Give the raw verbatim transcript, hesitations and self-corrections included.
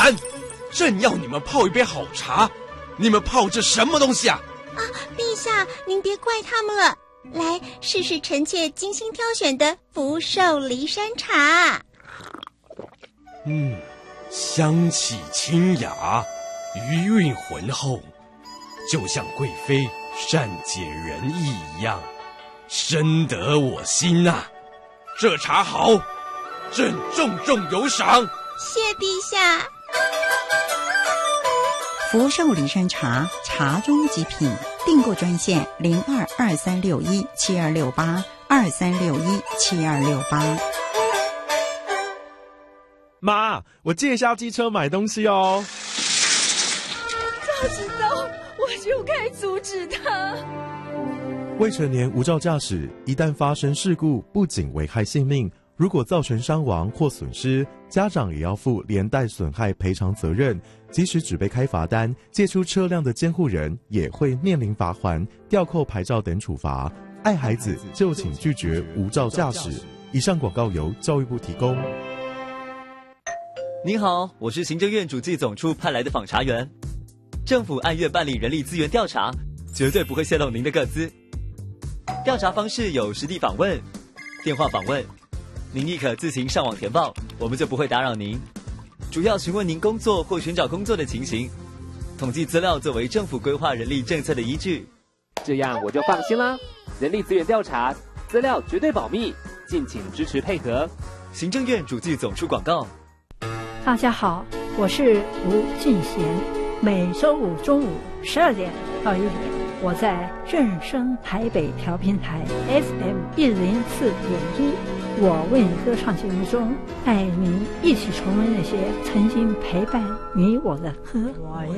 烦！正要你们泡一杯好茶，你们泡这什么东西啊？ 啊，陛下，您别怪他们了。来，试试臣妾精心挑选的福寿梨山茶。 嗯，香气清雅，余韵浑厚，就像贵妃善解人意一样，深得我心呐、啊！这茶好，朕重重有赏。 谢陛下。 福寿梨山茶，茶中极品。订购专线零二二三六一七二六八二三六一七二六八。 妈，我借下机车买东西哦。 早知道我就该阻止他。 未成年无照驾驶，一旦发生事故，不仅危害性命，如果造成伤亡或损失，家长也要负连带损害赔偿责任。即使只被开罚单，借出车辆的监护人也会面临罚锾、吊扣牌照等处罚。爱孩子就请拒绝无照驾驶。以上广告由教育部提供。 您好，我是行政院主计总处派来的访查员。政府按月办理人力资源调查，绝对不会泄露您的个资。调查方式有实地访问、电话访问，您亦可自行上网填报，我们就不会打扰您。主要询问您工作或寻找工作的情形，统计资料作为政府规划人力政策的依据。 这样我就放心啦。人力资源调查，资料绝对保密，敬请支持配合。 行政院主计总处广告。 大家好，我是吴俊贤。每周五中午十二点到一点，我在正声台北调频台 F M 一零四点一。我为你歌唱节目中，带您一起重温那些曾经陪伴你我的歌。